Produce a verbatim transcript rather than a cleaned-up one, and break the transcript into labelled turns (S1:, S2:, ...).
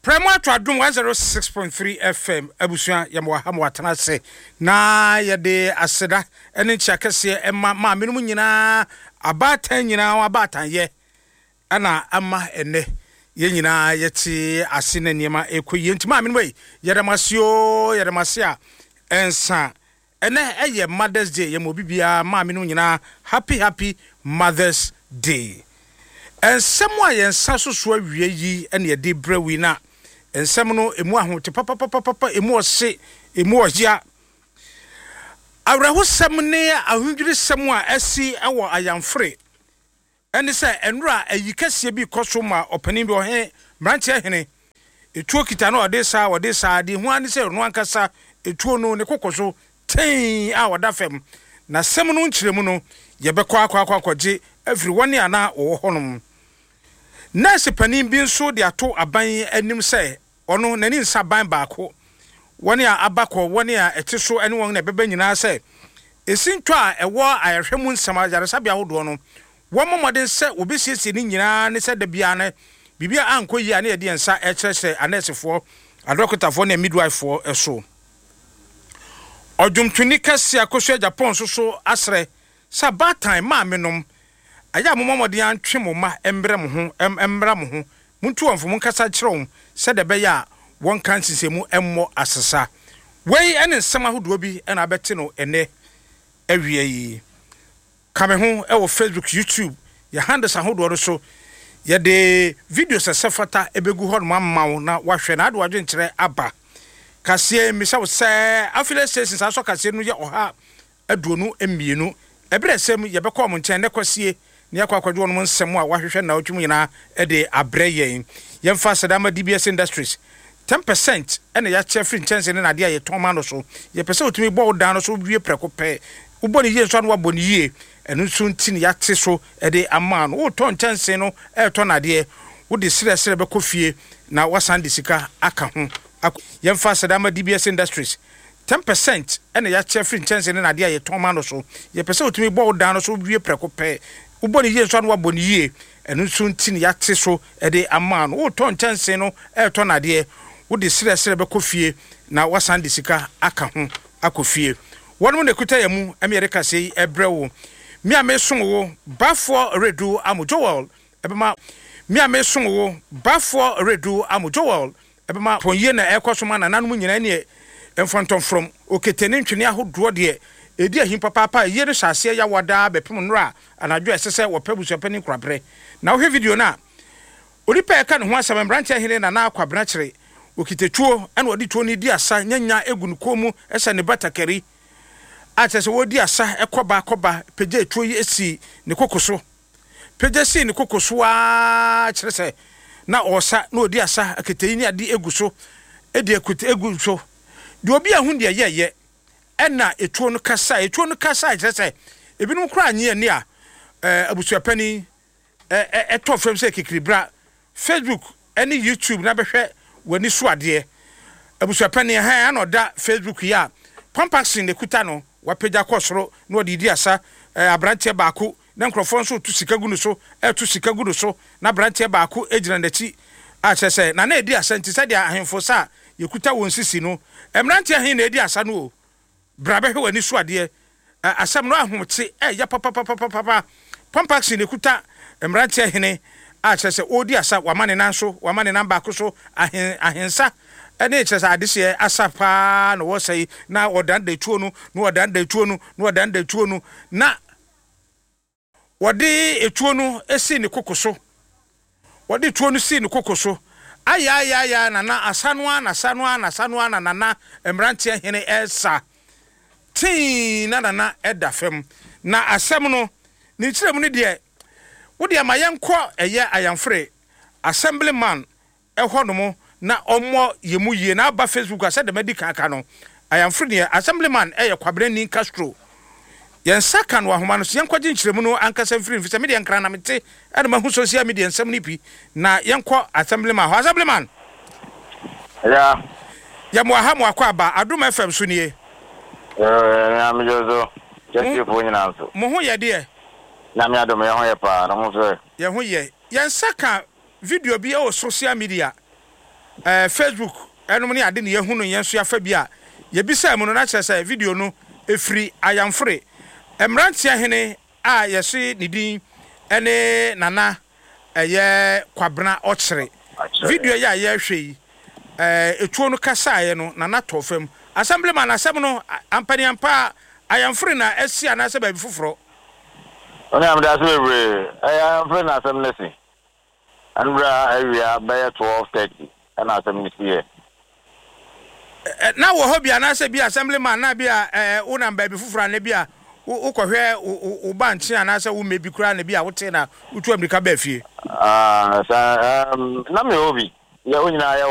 S1: Prema to adum one oh six point three F M abusua yamwa hamwa tanase na yade aseda ene chiakese emma ma menum nyina abatan nyina abatan ye ana ama ene ye nyina yeti asene niema ekoye ntima menum we yedamasio yedamasia ensa ene eye Mother's Day yemo bibia ma menum nyina happy happy Mother's Day. Ensem a yensa soso awie yi ene yede brewi na ensem no emu ahote papa papa papa emu ose emu ohia awraho sem ne ahundwiri sem a asi ewo ayamfre ene se enura ayikase bi koso ma opani bi ohe branche hene etuo kita na ode sa ode sa de hu ane se no ankasa etuo no ne kokoso ten a wada fam na sem no nkyeremu no yebekwa akwa akwa kwaje everyone ana wo honom nurse panin bi nso de ato aban anim se ono nani nsa ban baako woni a abakọ woni a etiso ene won na bebe nyina se esinto a ewo ayehwemu nsama yaresabia hodo no wo momoden se obesiesi ni nyina ne se da bia ne bibia ankoyi ane de nsa ekyerese anesefo adokotafo na midwifefo eso odwumtuni kase akoso Japan so so asre sa bad time ma menom aya momomode antwe moma embre mo ho embra mo ho muntu wonfo mun kasa kyerɛw sɛ de bɛya won kan sisemu emmo asesa wei ene nsɛm ahodo bi ɛna abɛte no ene awie yi kame ho ɛwɔ Facebook YouTube ya handles ahodo so ya de videos asefata ebegu hɔ no mamma na wahwɛ na ade wadwe nkyerɛ aba kase misa wo sɛ afile station sa so kase no ye ɔha aduonu emienu ebere sɛm ye bɛkɔ mo nkyɛn ne kwasie ne akwa akwadwo no nsɛm a wahwehwɛ na otwum nyina e de abrɛ yɛn yɛmfa Sadama D B S Industries ten percent ene ya che free nkyɛnse ne na de a yɛtɔn ma no so ye pɛ sɛ otumi bɔ dan no so wie prɛko pɛ ubɔ ne yie nso no wabɔ ne yie ɛno nso nti ne ya te so e de ama no wo tɔn nkyɛnse no e tɔn na de wo de sere sere bɛkɔ fie na wasan de sika aka ho yɛmfa Sadama D B S Industries ten percent ene ya che free nkyɛnse ne na de a yɛtɔn ma no so ye pɛ sɛ otumi bɔ dan no so wie prɛko pɛ ubɔ ne yie nso no wabɔ ne yie ɛno nso nti ne ya te so e de ama no wo tɔn nkyɛnse no e tɔn na de wo de sere sere bɛkɔ fie na wasan de sika aka ho akɔ fie wɔn ne kuta yamu America sei ebrewo mi a me som wo bafo redu amujowal ebema mi a me som wo bafo redu amujowal ebema ponye na ekoso ma na nanom nyina ne enfronton from oketene ntwene ahodo de edi ahim papa papa ye ne hyase ya wada bepem nra anadwo esese wo pabusu pani krabre na wo video na onipa eka ne ho asam branch ahene na na akwabra kire okitetuo ene odi tuo ni di asa nyanya egunu komu ese ne batakari atese wodi asa ekoba koba peje tuo yi esi ne kokoso peje si ne kokoso a kire se na osa na odi asa aketei ni ade eguso edi ekute eguso de obi ahun de yeye ena etuo no kasa etuo no kasa kire se ebinum kra anye ani a eh abusuapani eh eto fam se kikiribra Facebook ene YouTube na behwe wani so ade abusuapani ha na oda Facebook ya pampaxin de kuta no wapeja kosoro na odi di asa abrantie baako na nkrofo so tu sika gunu so e tu sika gunu so na brantie baako ejina ndachi a chese na na edi asa nti se dia ahemfo sa yekuta won sisi no emrantie hin na edi asa no o brabe hwe wani so ade asam no ahomte e ya papa papa papa pampaxin de kuta emrantie hin a chese odi asa wamane nanso wamane namba ko so ahen ahensa ene chese adehye asapa no wo sei na odan da tuo no no odan da tuo no no odan da tuo no na wode etuo no esi ne kokoso wode tuo no si ne kokoso aya aya aya na na asanu ana asanu ana asanu ana na na emrantie hene esa tin na na na edafem na asem no ni kirem ne de wode amayenko eye ayamfre assemblyman ehonomo na omo yemu yie na aba Facebook asa de medical aka no ayamfre ne assemblyman eye Kwabrani Castro yensa kan wa homa no so yenkwaje nkyiremu no ankasa mfiri mfisa media nkra na mete ade ma hu social media nsam ni pi na yenko assemblyman ho assemblyman
S2: ya
S1: ya mo ha mo akwa aba Adom F M so nie
S2: eh na me jozo just for nyina so
S1: mo ho ye de
S2: na me Adom ye ho ye pa na mo so
S1: ye ho ye yensa kan video bi o social media eh Facebook enum ne ade ne yehunu yenso yafa bi a yebisa mu no na kyerɛ sɛ video no efiri ayamfre emrantia hene a yɛse ne din ene nana ɛyɛ kwabena ɔkyere video ya yɛhwɛ yi eh etuo no kasae no nana tofam assemblyman asɛm no ampani ampa ayamfre na asi anase ba bi foforo
S2: oni am da so bebre ayamfre na asɛm nesi anbra awia by twelve thirty ana asɛm nesi here
S1: na wo ho bia na se bia assemblyman na bia eh wo na ba bi foforo na bia wo kohwe wo banche ana se wo mebi kura na bia wo te na wo tu amerika ba fie
S2: ah sa um na me obi ya onyina ya